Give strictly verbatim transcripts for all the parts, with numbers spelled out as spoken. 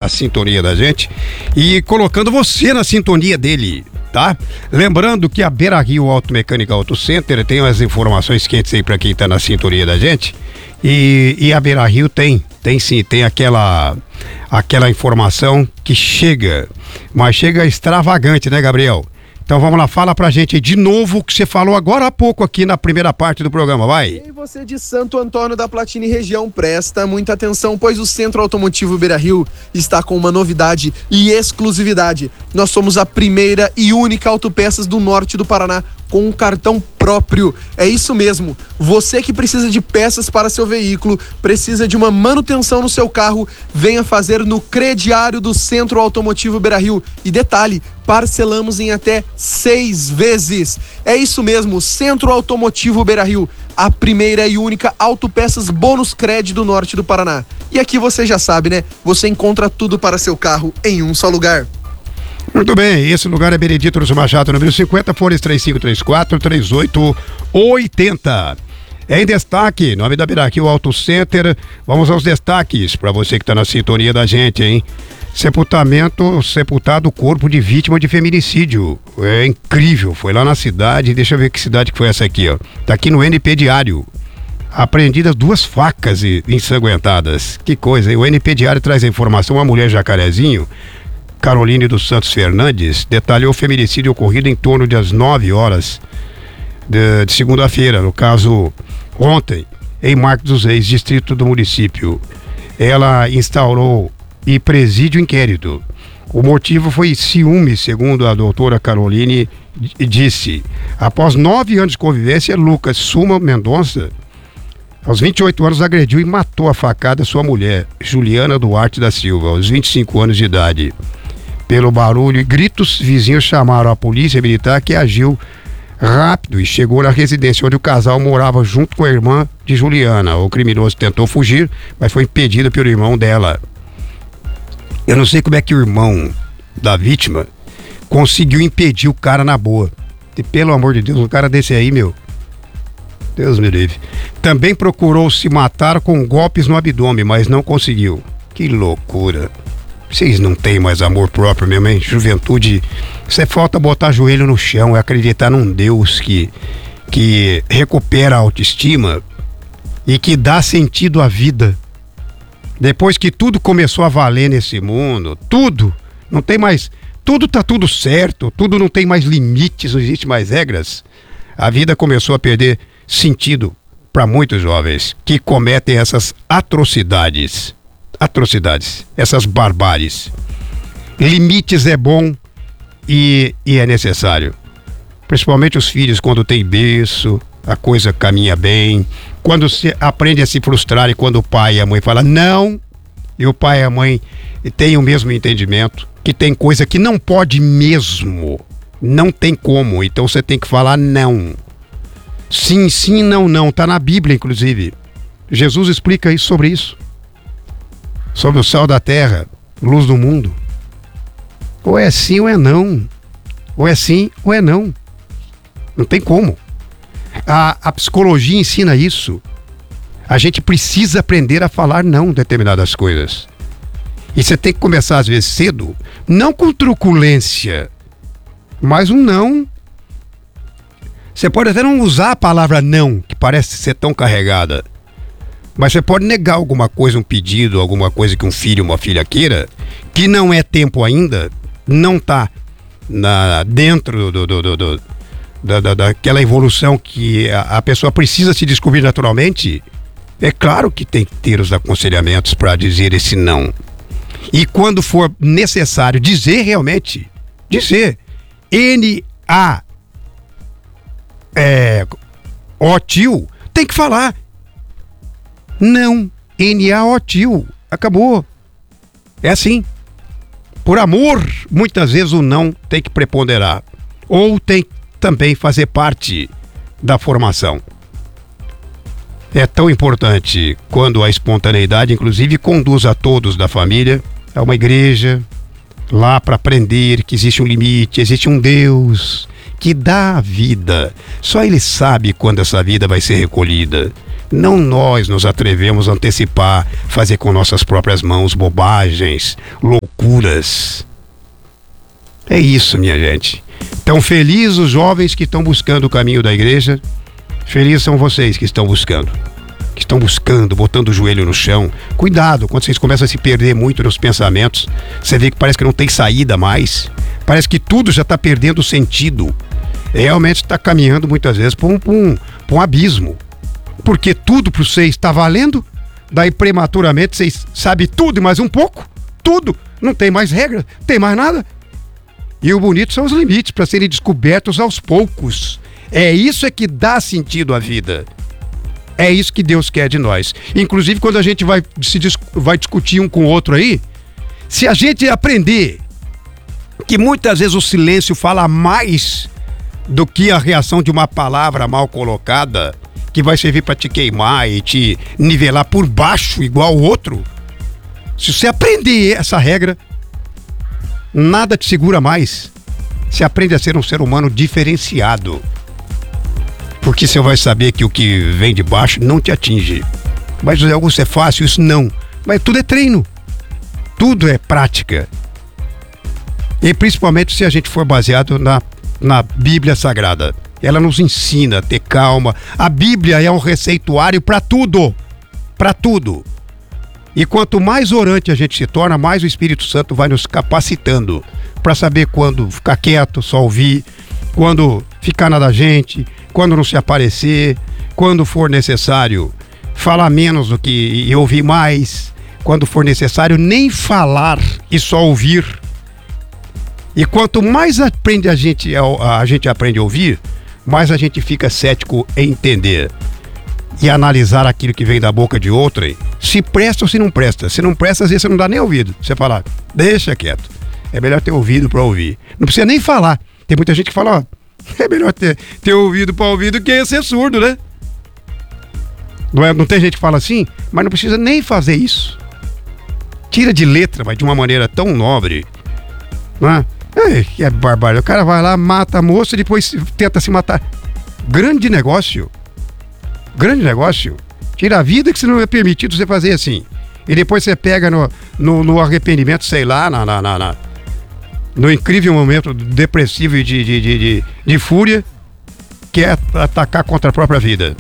sintonia da gente e colocando você na sintonia dele, tá? Lembrando que a Beira Rio Automecânica Auto Center tem as informações quentes aí pra quem tá na sintonia da gente. E, e a Beira Rio tem, tem sim, tem aquela, aquela informação que chega, mas chega extravagante, né, Gabriel? Então vamos lá, fala pra gente de novo o que você falou agora há pouco aqui na primeira parte do programa, vai. E você de Santo Antônio da Platina e região, presta muita atenção, pois o Centro Automotivo Beira Rio está com uma novidade e exclusividade. Nós somos a primeira e única autopeças do norte do Paraná com um cartão próprio. É isso mesmo, você que precisa de peças para seu veículo, precisa de uma manutenção no seu carro, venha fazer no crediário do Centro Automotivo Beira Rio. E detalhe, parcelamos em até seis vezes. É isso mesmo, Centro Automotivo Beira Rio, a primeira e única autopeças bônus crédito do norte do Paraná. E aqui você já sabe, né? Você encontra tudo para seu carro em um só lugar. Muito bem, esse lugar é Benedito Lúcio Machado, número cinquenta, fones três cinco três quatro, três oito oito zero. Em destaque, nome da Beira Rio Auto Center, vamos aos destaques para você que está na sintonia da gente, hein? Sepultamento, sepultado corpo de vítima de feminicídio. É incrível, foi lá na cidade, deixa eu ver que cidade que foi essa aqui, ó. Tá aqui no N P Diário. Apreendidas duas facas ensanguentadas. Que coisa, hein? O N P Diário traz a informação, uma mulher jacarezinho, Caroline dos Santos Fernandes, detalhou o feminicídio ocorrido em torno das nove horas de, de segunda-feira, no caso ontem, em Marcos dos Reis, distrito do município. Ela instaurou e preside o inquérito. O motivo foi ciúme, segundo a doutora Caroline disse. Após nove anos de convivência, Lucas Suma Mendonça, aos vinte e oito anos, agrediu e matou a facada sua mulher, Juliana Duarte da Silva, aos vinte e cinco anos de idade. Pelo barulho e gritos, vizinhos chamaram a polícia militar, que agiu rápido e chegou na residência onde o casal morava junto com a irmã de Juliana. O criminoso tentou fugir, mas foi impedido pelo irmão dela. Eu não sei como é que o irmão da vítima conseguiu impedir o cara na boa. E, pelo amor de Deus, um cara desse aí, meu, Deus me livre. Também procurou se matar com golpes no abdômen, mas não conseguiu. Que loucura. Vocês não têm mais amor próprio mesmo, hein? Juventude, isso é falta botar joelho no chão, é acreditar num Deus que, que recupera a autoestima e que dá sentido à vida. Depois que tudo começou a valer nesse mundo, tudo, não tem mais, tudo tá tudo certo, tudo não tem mais limites, não existe mais regras. A vida começou a perder sentido para muitos jovens que cometem essas atrocidades. Atrocidades, essas barbáries. Limites é bom e, e é necessário. Principalmente os filhos, quando tem berço, a coisa caminha bem. Quando se aprende a se frustrar e quando o pai e a mãe falam não, e o pai e a mãe têm o mesmo entendimento, que tem coisa que não pode mesmo, não tem como, então você tem que falar não. Sim, sim, não, não, tá na Bíblia inclusive. Jesus explica isso, sobre isso. Sobre o sal da terra, luz do mundo. Ou é sim ou é não. Ou é sim ou é não. Não tem como. A, a psicologia ensina isso. A gente precisa aprender a falar não determinadas coisas. E você tem que começar às vezes cedo, não com truculência, mas um não. Você pode até não usar a palavra não, que parece ser tão carregada. Mas você pode negar alguma coisa, um pedido, alguma coisa que um filho, uma filha queira, que não é tempo ainda, não está dentro do, do, do, do, da, da, daquela evolução que a, a pessoa precisa se descobrir naturalmente. É claro que tem que ter os aconselhamentos para dizer esse não. E quando for necessário dizer realmente, dizer N A é, O tio, tem que falar. Não, N A O tio, acabou. É assim. Por amor, muitas vezes o não tem que preponderar. Ou tem que também fazer parte da formação. É tão importante quando a espontaneidade, inclusive, conduz a todos da família a uma igreja, lá para aprender que existe um limite, existe um Deus que dá a vida. Só Ele sabe quando essa vida vai ser recolhida. Não nós nos atrevemos a antecipar, fazer com nossas próprias mãos bobagens, loucuras. É isso, minha gente. Então, felizes os jovens que estão buscando o caminho da igreja. Felizes são vocês que estão buscando. Que estão buscando, botando o joelho no chão. Cuidado, quando vocês começam a se perder muito nos pensamentos, você vê que parece que não tem saída mais. Parece que tudo já está perdendo sentido. Realmente está caminhando muitas vezes para um, um, um abismo. Porque tudo para você está valendo, daí prematuramente vocês sabem tudo e mais um pouco. Tudo. Não tem mais regra, não tem mais nada. E o bonito são os limites para serem descobertos aos poucos. É isso é que dá sentido à vida. É isso que Deus quer de nós. Inclusive, quando a gente vai, se, vai discutir um com o outro aí, se a gente aprender que muitas vezes o silêncio fala mais do que a reação de uma palavra mal colocada, que vai servir para te queimar e te nivelar por baixo igual o outro. Se você aprender essa regra, nada te segura mais. Você aprende a ser um ser humano diferenciado. Porque você vai saber que o que vem de baixo não te atinge. Mas é algo é fácil, isso não. Mas tudo é treino. Tudo é prática. E principalmente se a gente for baseado na, na Bíblia Sagrada. Ela nos ensina a ter calma. A Bíblia é um receituário para tudo. Para tudo. E quanto mais orante a gente se torna, mais o Espírito Santo vai nos capacitando para saber quando ficar quieto, só ouvir, quando ficar na da gente, quando não se aparecer, quando for necessário falar menos do que e ouvir mais, quando for necessário nem falar e só ouvir. E quanto mais aprende a gente, a gente aprende a ouvir, mais a gente fica cético em entender e analisar aquilo que vem da boca de outrem, se presta ou se não presta. Se não presta, às vezes você não dá nem ouvido. Você fala, deixa quieto. É melhor ter ouvido para ouvir. Não precisa nem falar. Tem muita gente que fala, ó, é melhor ter, ter ouvido para ouvir do que ser surdo, né? Não, é, não tem gente que fala assim, mas não precisa nem fazer isso. Tira de letra, mas de uma maneira tão nobre. Não é? É, que é barbárie. O cara vai lá, mata a moça e depois tenta se matar. Grande negócio. Grande negócio. Tira a vida que você não é permitido você fazer assim. E depois você pega no, no, no arrependimento, sei lá, na, na, na, na, no incrível momento depressivo e de, de, de, de, de fúria, quer atacar contra a própria vida.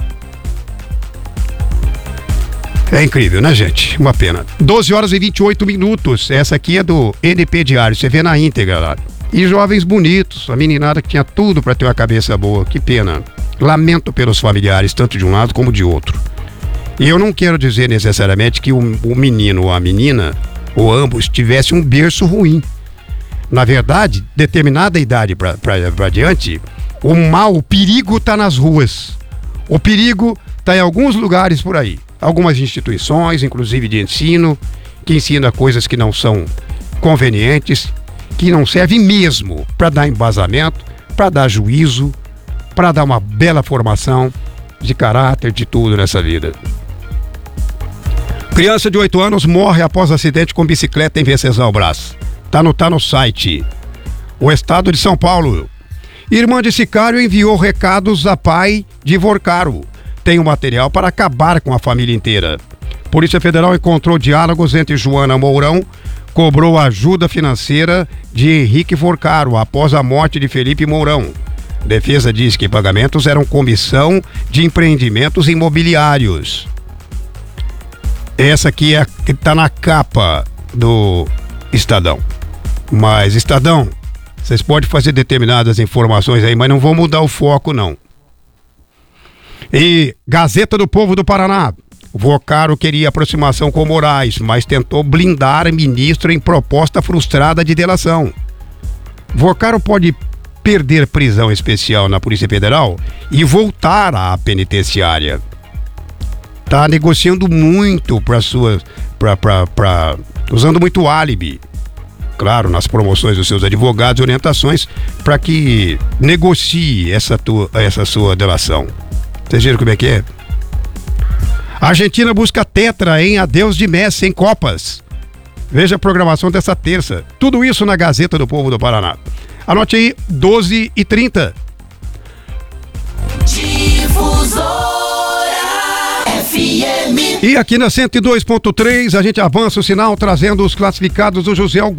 É incrível, né, gente? Uma pena. doze horas e vinte e oito minutos. Essa aqui é do N P Diário. Você vê na íntegra lá. E jovens bonitos. A meninada que tinha tudo para ter uma cabeça boa. Que pena. Lamento pelos familiares, tanto de um lado como de outro. E eu não quero dizer necessariamente que o, o menino ou a menina, ou ambos, tivessem um berço ruim. Na verdade, determinada idade para diante, o mal, o perigo está nas ruas. O perigo está em alguns lugares por aí. Algumas instituições, inclusive de ensino, que ensina coisas que não são convenientes, que não servem mesmo para dar embasamento, para dar juízo, para dar uma bela formação de caráter, de tudo nessa vida. Criança de oito anos morre após acidente com bicicleta em Venceslau-Brás. Tá no, tá no site. O estado de São Paulo. Irmã de sicário enviou recados a pai de Vorcaro. Tem o material para acabar com a família inteira. Polícia Federal encontrou diálogos entre Joana Mourão, cobrou ajuda financeira de Henrique Vorcaro após a morte de Felipe Mourão. Defesa diz que pagamentos eram comissão de empreendimentos imobiliários. Essa aqui é que está na capa do Estadão. Mas, Estadão, vocês podem fazer determinadas informações aí, mas não vão mudar o foco, não. E Gazeta do Povo do Paraná. Vorcaro queria aproximação com Moraes, mas tentou blindar ministro em proposta frustrada de delação. Vorcaro pode perder prisão especial na Polícia Federal e voltar à penitenciária. Tá negociando muito para suas, para para para usando muito álibi. Claro, nas promoções dos seus advogados e orientações para que negocie essa tua, essa sua delação. Vocês viram como é que é? A Argentina busca tetra em adeus de Messi em Copas. Veja a programação dessa terça. Tudo isso na Gazeta do Povo do Paraná. Anote aí, doze e trinta. Difusora F F M. E aqui na cento e dois ponto três a gente avança o sinal trazendo os classificados do José Augusto.